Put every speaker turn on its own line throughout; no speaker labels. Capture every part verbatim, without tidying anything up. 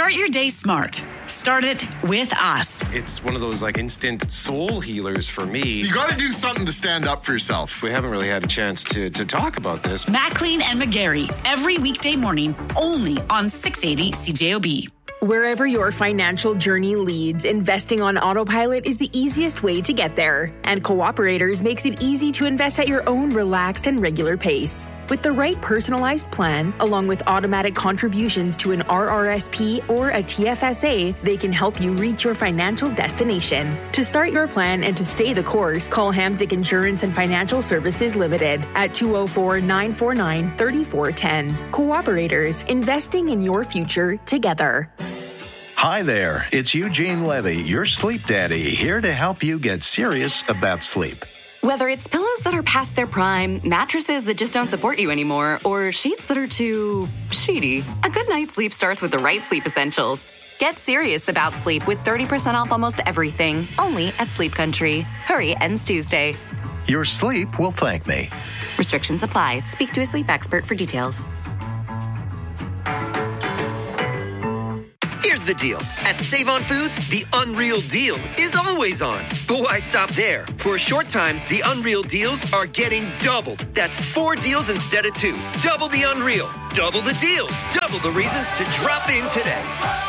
Start your day smart. Start it with us.
It's one of those like instant soul healers for me.
You got to do something to stand up for yourself.
We haven't really had a chance to, to talk about this.
Maclean and McGarry, every weekday morning, only on six eighty C J O B.
Wherever your financial journey leads, investing on autopilot is the easiest way to get there. And Cooperators makes it easy to invest at your own relaxed and regular pace. With the right personalized plan, along with automatic contributions to an R R S P or a T F S A, they can help you reach your financial destination. To start your plan and to stay the course, call Hamzik Insurance and Financial Services Limited at two oh four, nine four nine, three four one oh. Cooperators, investing in your future together.
Hi there, it's Eugene Levy, your sleep daddy, here to help you get serious about sleep.
Whether it's pillows that are past their prime, mattresses that just don't support you anymore, or sheets that are too sheety, a good night's sleep starts with the right sleep essentials. Get serious about sleep with thirty percent off almost everything, only at Sleep Country. Hurry, ends Tuesday.
Your sleep will thank me.
Restrictions apply. Speak to a sleep expert for details.
Here's the deal. At Save-On Foods, the Unreal Deal is always on. But why stop there? For a short time, the Unreal Deals are getting doubled. That's four deals instead of two. Double the Unreal. Double the deals. Double the reasons to drop in today.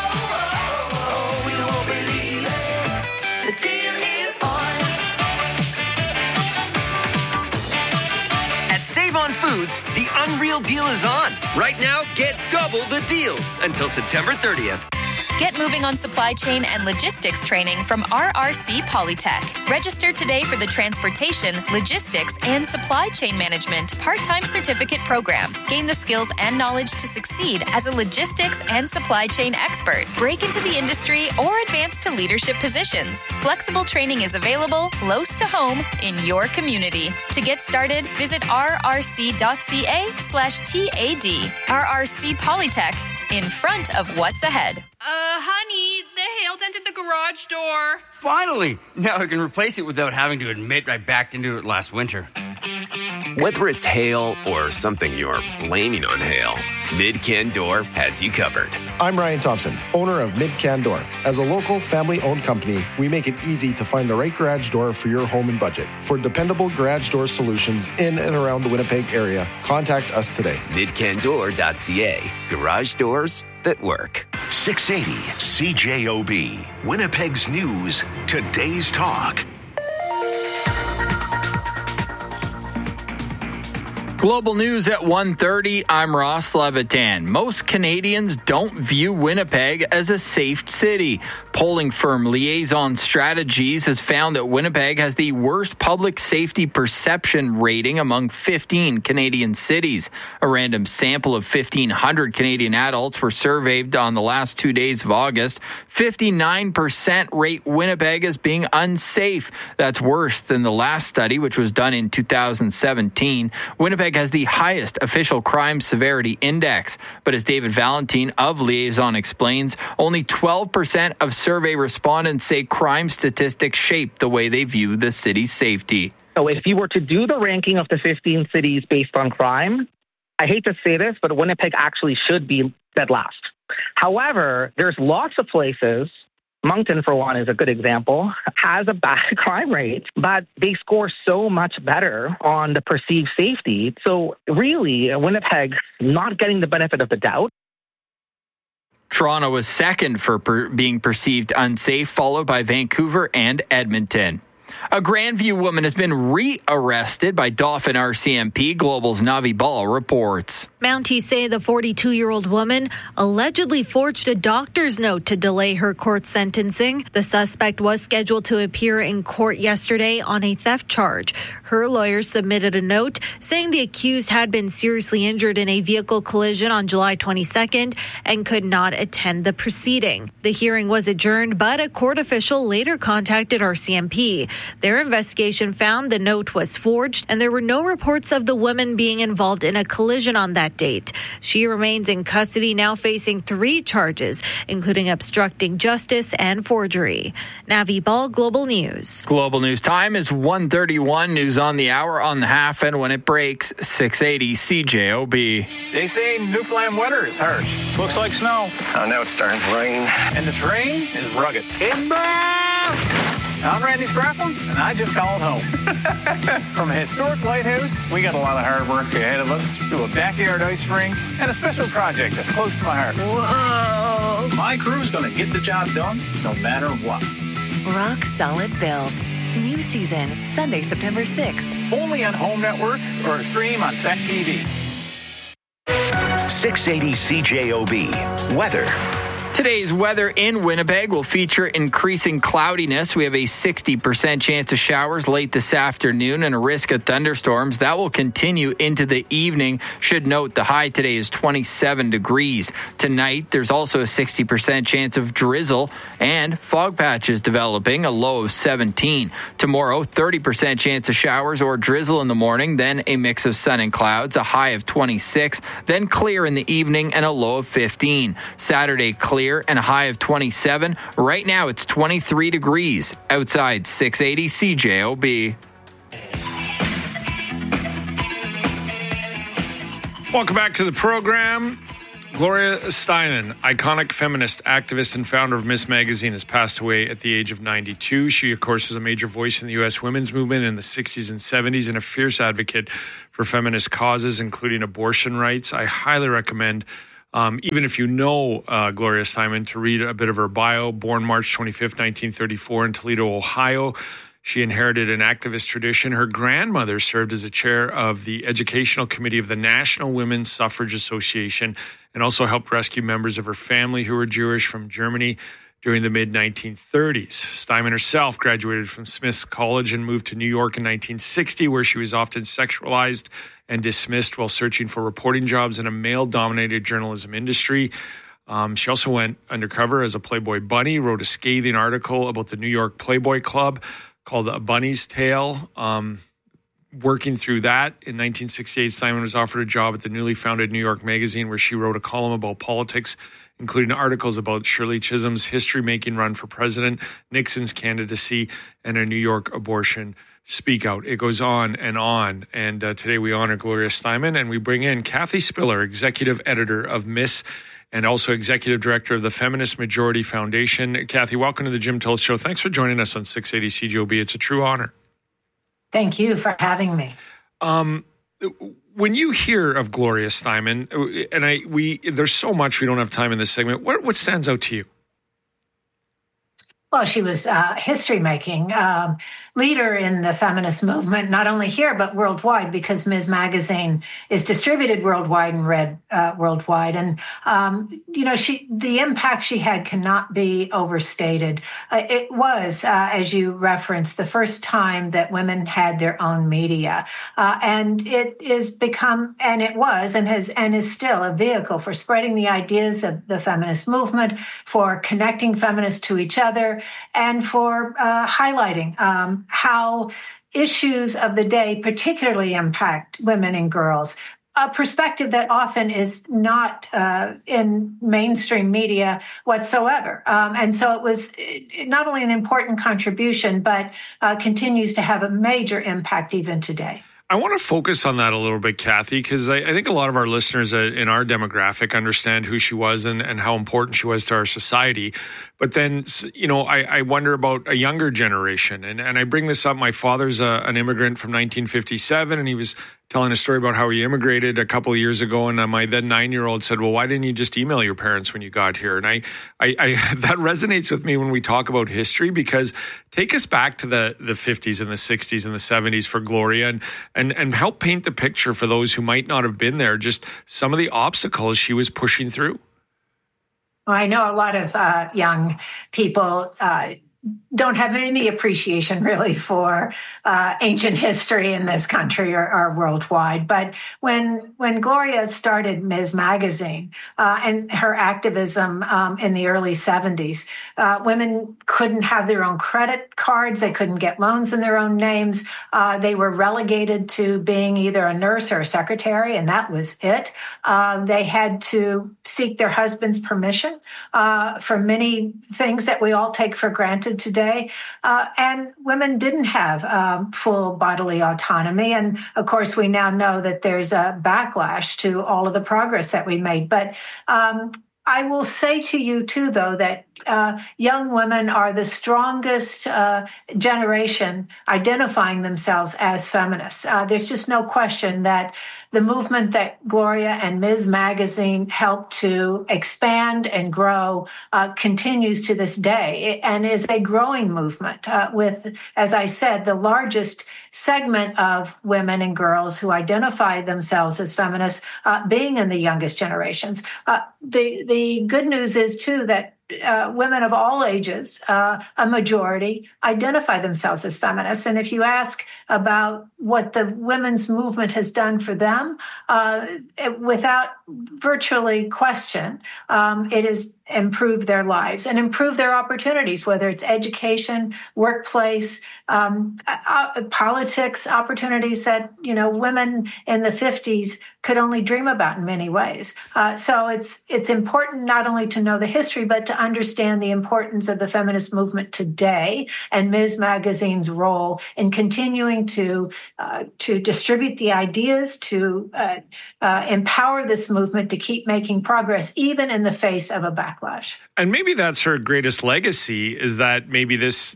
At Save-On Foods, the Unreal Deal is on. Right now, get double the deals until September thirtieth.
Get moving on supply chain and logistics training from R R C Polytech. Register today for the Transportation, Logistics, and Supply Chain Management part-time certificate program. Gain the skills and knowledge to succeed as a logistics and supply chain expert. Break into the industry or advance to leadership positions. Flexible training is available close to home in your community. To get started, visit rrc.ca slash TAD. R R C Polytech, in front of what's ahead.
Uh, honey, the hail dented the garage door.
Finally! Now I can replace it without having to admit I backed into it last winter.
Whether it's hail or something you're blaming on hail, Mid-Can Door has you covered.
I'm Ryan Thompson, owner of Mid-Can Door. As a local, family-owned company, we make it easy to find the right garage door for your home and budget. For dependable garage door solutions in and around the Winnipeg area, contact us today.
mid can door dot c a. Garage doors that work.
six eighty C J O B. Winnipeg's News. Today's Talk.
Global News at one thirty, I'm Ross Levitan. Most Canadians don't view Winnipeg as a safe city. Polling firm Liaison Strategies has found that Winnipeg has the worst public safety perception rating among fifteen Canadian cities. A random sample of fifteen hundred Canadian adults were surveyed on the last two days of August. fifty-nine percent rate Winnipeg as being unsafe. That's worse than the last study, which was done in two thousand seventeen. Winnipeg has the highest official crime severity index. But as David Valentine of Liaison explains, only twelve percent of survey respondents say crime statistics shape the way they view the city's safety.
So if you were to do the ranking of the fifteen cities based on crime, I hate to say this, but Winnipeg actually should be dead last. However, there's lots of places, Moncton, for one, is a good example, has a bad crime rate, but they score so much better on the perceived safety. So really, Winnipeg not getting the benefit of the doubt.
Toronto was second for per- being perceived unsafe, followed by Vancouver and Edmonton. A Grandview woman has been re-arrested by Dauphin R C M P. Global's Navi Ball reports.
Mounties say the forty-two-year-old woman allegedly forged a doctor's note to delay her court sentencing. The suspect was scheduled to appear in court yesterday on a theft charge. Her lawyers submitted a note saying the accused had been seriously injured in a vehicle collision on July twenty-second and could not attend the proceeding. The hearing was adjourned, but a court official later contacted R C M P. Their investigation found the note was forged, and there were no reports of the woman being involved in a collision on that date. She remains in custody, now facing three charges, including obstructing justice and forgery. Navi Ball, Global News.
Global News time is one thirty-one. News on the hour, on the half, and when it breaks, six eighty C J O B.
They say Newfoundland weather is harsh. Looks like snow.
Oh, now it's starting to rain.
And the terrain is rugged. Timber! I'm Randy Strafflin, and I just called home. From a historic lighthouse, we got a lot of hard work ahead of us, to a backyard ice rink, and a special project that's close to my heart. Whoa! My crew's going to get the job done, no matter what.
Rock Solid Builds. New season, Sunday, September sixth.
Only on Home Network or stream on Stack T V.
six eighty C J O B. Weather.
Today's weather in Winnipeg will feature increasing cloudiness. We have a sixty percent chance of showers late this afternoon and a risk of thunderstorms. That will continue into the evening. Should note the high today is twenty-seven degrees. Tonight, there's also a sixty percent chance of drizzle and fog patches developing, a low of seventeen. Tomorrow, thirty percent chance of showers or drizzle in the morning, then a mix of sun and clouds, a high of twenty-six, then clear in the evening and a low of fifteen. Saturday, clear and a high of twenty-seven. Right now it's twenty-three degrees outside. Six eighty C J O B.
Welcome back to the program. Gloria Steinem, iconic feminist activist and founder of Miss Magazine, has passed away at the age of ninety-two. She, of course, was a major voice in the U S women's movement in the sixties and seventies and a fierce advocate for feminist causes, including abortion rights. I highly recommend Um, even if you know uh, Gloria Steinem, to read a bit of her bio. Born March twenty-fifth, nineteen thirty-four in Toledo, Ohio. She inherited an activist tradition. Her grandmother served as a chair of the Educational Committee of the National Women's Suffrage Association and also helped rescue members of her family who were Jewish from Germany during the mid nineteen thirties. Steinem herself graduated from Smith's College and moved to New York in nineteen sixty, where she was often sexualized and dismissed while searching for reporting jobs in a male-dominated journalism industry. Um, she also went undercover as a Playboy bunny, wrote a scathing article about the New York Playboy Club called A Bunny's Tale. Um, working through that, in nineteen sixty-eight, Steinem was offered a job at the newly founded New York Magazine, where she wrote a column about politics, including articles about Shirley Chisholm's history-making run for president, Nixon's candidacy, and a New York abortion speak out. It goes on and on. And uh, today we honor Gloria Steinem, and we bring in Kathy Spiller, executive editor of Miss and also executive director of the Feminist Majority Foundation. Kathy, welcome to the Jim Tillis Show. Thanks for joining us on six eighty C J O B. It's a true honor.
Thank you for having me.
Um, when you hear of Gloria Steinem, and I, we, there's so much we don't have time in this segment. What, what stands out to you?
Well, she was uh, history-making um, leader in the feminist movement, not only here, but worldwide, because Miz Magazine is distributed worldwide and read uh, worldwide. And, um, you know, she the impact she had cannot be overstated. Uh, it was, uh, as you referenced, the first time that women had their own media. Uh, and it is become, and it was, and has, and is still a vehicle for spreading the ideas of the feminist movement, for connecting feminists to each other, and for uh, highlighting um, how issues of the day particularly impact women and girls, a perspective that often is not uh, in mainstream media whatsoever. Um, and so it was not only an important contribution, but uh, continues to have a major impact even today.
I want to focus on that a little bit, Kathy, because I, I think a lot of our listeners uh, in our demographic understand who she was and, and how important she was to our society. But then, you know, I, I wonder about a younger generation. And, and I bring this up. My father's a, an immigrant from nineteen fifty-seven, and he was telling a story about how he immigrated a couple of years ago. And my then nine-year-old said, well, why didn't you just email your parents when you got here? And I, I, I that resonates with me when we talk about history, because take us back to the, the fifties and the sixties and the seventies for Gloria, and, and, and help paint the picture for those who might not have been there, just some of the obstacles she was pushing through.
Well, I know a lot of uh, young people uh, don't have any appreciation really for uh, ancient history in this country or, or worldwide. But when when Gloria started Miz Magazine uh, and her activism um, in the early seventies, uh, women couldn't have their own credit cards. They couldn't get loans in their own names. Uh, they were relegated to being either a nurse or a secretary, and that was it. Uh, they had to seek their husband's permission uh, for many things that we all take for granted today. Uh, and women didn't have um, full bodily autonomy. And of course, we now know that there's a backlash to all of the progress that we made. But um, I will say to you, too, though, that uh, young women are the strongest uh, generation identifying themselves as feminists. Uh, there's just no question that the movement that Gloria and Miz Magazine helped to expand and grow uh, continues to this day and is a growing movement uh, with, as I said, the largest segment of women and girls who identify themselves as feminists uh, being in the youngest generations. Uh, the, the good news is, too, that Uh, women of all ages, uh, a majority, identify themselves as feminists. And if you ask about what the women's movement has done for them, uh, it, without virtually question, um, it has improved their lives and improved their opportunities, whether it's education, workplace, um, uh, politics, opportunities that, you know, women in the fifties could only dream about in many ways. Uh, so it's it's important not only to know the history, but to understand the importance of the feminist movement today and Miz Magazine's role in continuing to uh, to distribute the ideas, to uh, uh, empower this movement to keep making progress, even in the face of a backlash.
And maybe that's her greatest legacy, is that maybe this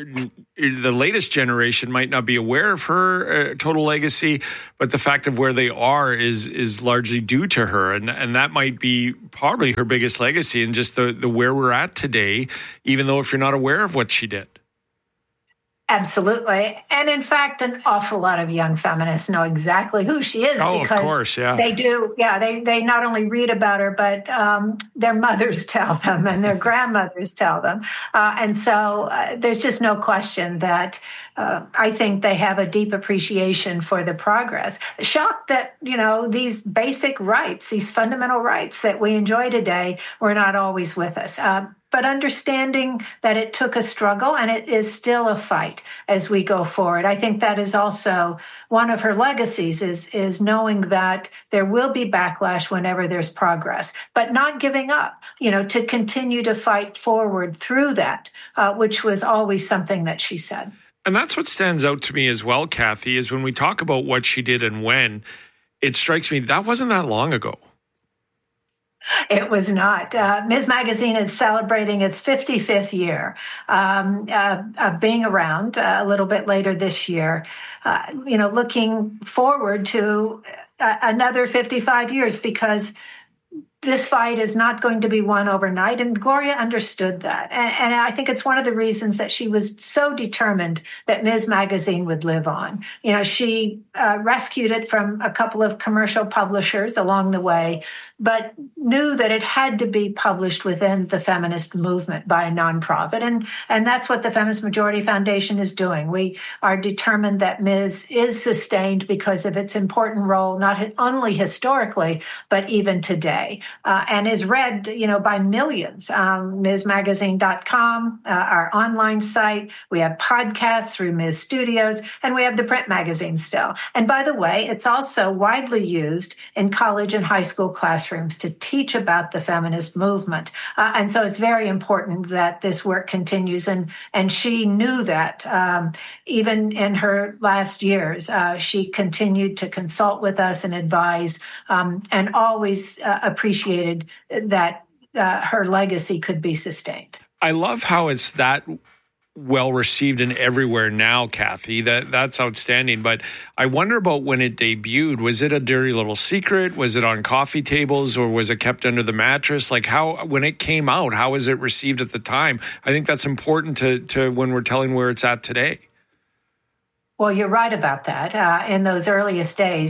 the latest generation might not be aware of her uh, total legacy, but the fact of where they are is is largely due to her. And and that might be probably her biggest legacy, and just the, the where we're at today, even though if you're not aware of what she did.
Absolutely. And in fact, an awful lot of young feminists know exactly who she is.
Oh,
because
of course, yeah.
They do. Yeah, they, they not only read about her, but um, their mothers tell them and their grandmothers tell them. Uh, and so uh, there's just no question that uh, I think they have a deep appreciation for the progress. Shocked that, you know, these basic rights, these fundamental rights that we enjoy today were not always with us. Uh, But understanding that it took a struggle and it is still a fight as we go forward. I think that is also one of her legacies, is, is knowing that there will be backlash whenever there's progress, but not giving up, you know, to continue to fight forward through that, uh, which was always something that she said.
And that's what stands out to me as well, Kathy, is when we talk about what she did and when, it strikes me that wasn't that long ago.
It was not. Uh, Miz Magazine is celebrating its fifty-fifth year um, uh, of being around uh, a little bit later this year. Uh, you know, looking forward to uh, another fifty-five years, because this fight is not going to be won overnight. And Gloria understood that. And, and I think it's one of the reasons that she was so determined that Miz Magazine would live on. You know, she uh, rescued it from a couple of commercial publishers along the way, but knew that it had to be published within the feminist movement by a nonprofit. And, and that's what the Feminist Majority Foundation is doing. We are determined that Miz is sustained because of its important role, not only historically, but even today. Uh, and is read, you know, by millions. Um, Miz Magazine dot com, uh, our online site. We have podcasts through Miz Studios, and we have the print magazine still. And by the way, it's also widely used in college and high school classrooms to teach about the feminist movement. Uh, and so it's very important that this work continues. And, and she knew that um, even in her last years, uh, she continued to consult with us and advise um, and always uh, appreciate that uh, her legacy could be sustained.
I love how it's that well received and everywhere now, Kathy. That that's outstanding. But I wonder about when it debuted. Was it a dirty little secret? Was it on coffee tables, or was it kept under the mattress? Like, how, when it came out, how was it received at the time? I think that's important to to when we're telling where it's at today.
Well, you're right about that. Uh, in those earliest days,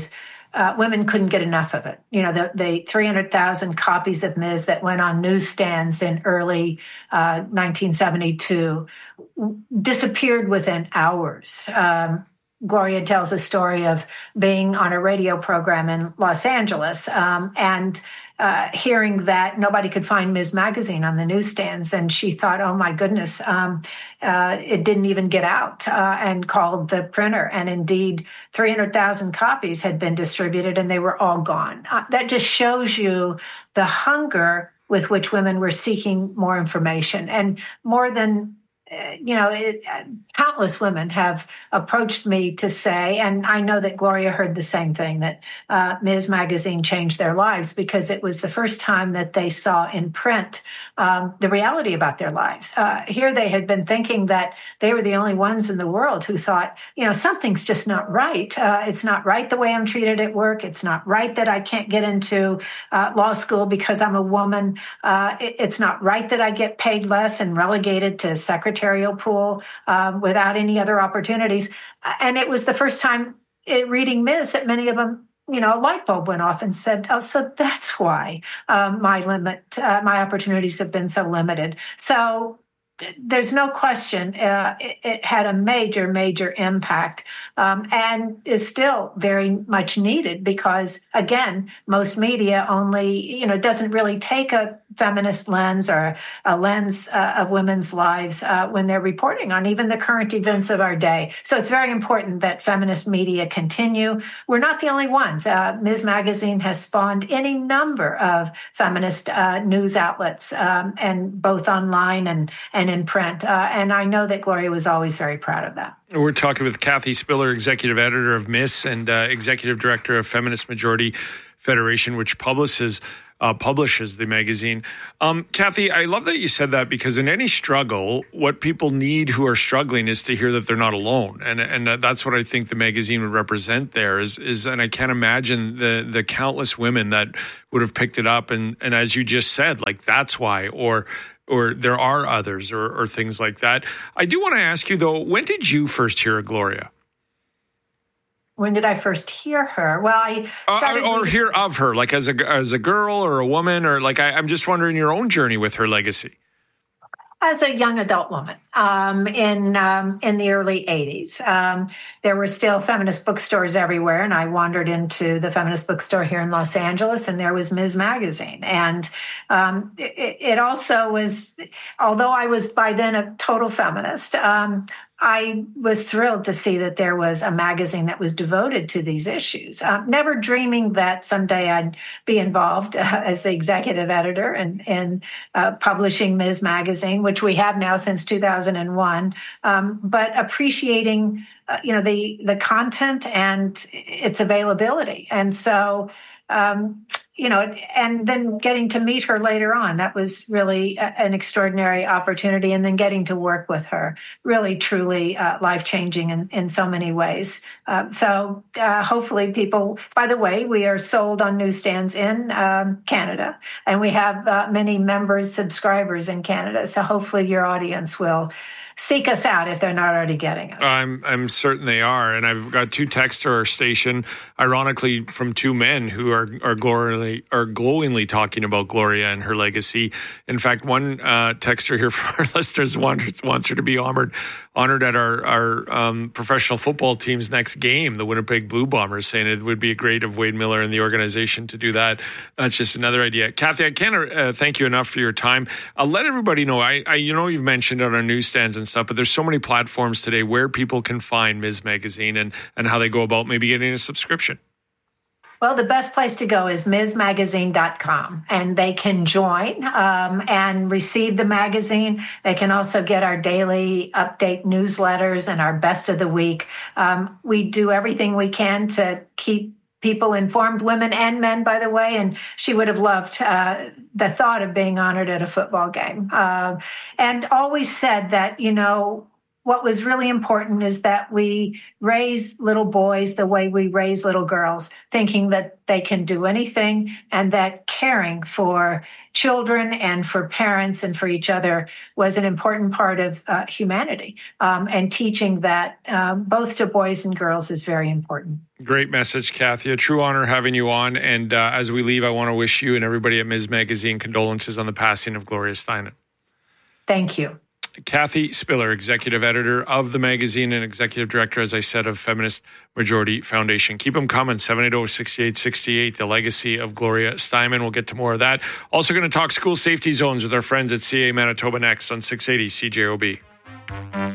uh, women couldn't get enough of it. You know, the, the three hundred thousand copies of Miz that went on newsstands in early uh, nineteen seventy-two disappeared within hours. Um, Gloria tells a story of being on a radio program in Los Angeles um, and uh, hearing that nobody could find Miz Magazine on the newsstands. And she thought, oh, my goodness, um, uh, it didn't even get out uh, and called the printer. And indeed, three hundred thousand copies had been distributed and they were all gone. Uh, that just shows you the hunger with which women were seeking more information. And more than You know, it, countless women have approached me to say, and I know that Gloria heard the same thing, that uh, Miz Magazine changed their lives because it was the first time that they saw in print um, the reality about their lives. Uh, here they had been thinking that they were the only ones in the world who thought, you know, something's just not right. Uh, it's not right the way I'm treated at work. It's not right that I can't get into uh, law school because I'm a woman. Uh, it, it's not right that I get paid less and relegated to secretary pool um, without any other opportunities. And it was the first time it, reading Miz that many of them, you know, a light bulb went off and said, oh, so that's why um, my limit, uh, my opportunities have been so limited. So there's no question uh, it, it had a major, major impact um, and is still very much needed because, again, most media only, you know, doesn't really take a feminist lens or a lens uh, of women's lives uh, when they're reporting on even the current events of our day. So it's very important that feminist media continue. We're not the only ones. Uh, Miz Magazine has spawned any number of feminist uh, news outlets, um, and both online and, and in print. Uh, and I know that Gloria was always very proud of that.
We're talking with Kathy Spiller, executive editor of Miss and uh, executive director of Feminist Majority Federation, which publishes uh, publishes the magazine. Um, Kathy, I love that you said that because in any struggle, what people need who are struggling is to hear that they're not alone, and and that's what I think the magazine would represent. There is is, and I can't imagine the the countless women that would have picked it up, and and as you just said, like that's why, or. or there are others or, or things like that. I do want to ask you, though, when did you first hear of Gloria?
When did I first hear her? Well, I started...
Uh, or hear of her, like as a, as a girl or a woman, or like I, I'm just wondering your own journey with her legacy.
As a young adult woman um, in um, in the early eighties, um, there were still feminist bookstores everywhere, and I wandered into the feminist bookstore here in Los Angeles, and there was Miz Magazine. And um, it, it also was, although I was by then a total feminist, um, I was thrilled to see that there was a magazine that was devoted to these issues, uh, never dreaming that someday I'd be involved uh, as the executive editor and, and uh, publishing Miz Magazine, which we have now since two thousand one, um, but appreciating, uh, you know, the, the content and its availability. And so, um, you know, and then getting to meet her later on, that was really a, an extraordinary opportunity. And then getting to work with her, really, truly uh, life-changing in, in so many ways. Uh, so uh, hopefully people, by the way, we are sold on newsstands in um, Canada, and we have uh, many members, subscribers in Canada. So hopefully your audience will seek us out if they're not already getting us.
I'm I'm certain they are. And I've got two texts to our station, ironically from two men who are are glowingly, are glowingly talking about Gloria and her legacy. In fact, one uh, texter here for our listeners wants, wants her to be honored honored at our, our um, professional football team's next game, the Winnipeg Blue Bombers, saying it would be great of Wade Miller and the organization to do that. That's just another idea. Kathy, I can't uh, thank you enough for your time. I'll let everybody know, I, I you know you've mentioned on our newsstands and stuff, but there's so many platforms today where people can find Miz Magazine and, and how they go about maybe getting a subscription.
Well, the best place to go is miz magazine dot com, and they can join um, and receive the magazine. They can also get our daily update newsletters and our best of the week. Um, we do everything we can to keep people informed, women and men, by the way, and she would have loved uh, the thought of being honored at a football game. Uh, and always said that, you know, what was really important is that we raise little boys the way we raise little girls, thinking that they can do anything, and that caring for children and for parents and for each other was an important part of uh, humanity. Um, and teaching that um, both to boys and girls is very important.
Great message, Kathy. A true honor having you on. And uh, as we leave, I want to wish you and everybody at Miz Magazine condolences on the passing of Gloria Steinem.
Thank you.
Kathy Spiller, executive editor of the magazine and executive director, as I said, of Feminist Majority Foundation. Keep them coming, seven eight zero, six eight six eight, the legacy of Gloria Steinem. We'll get to more of that. Also going to talk school safety zones with our friends at C A Manitoba next on six eighty C J O B.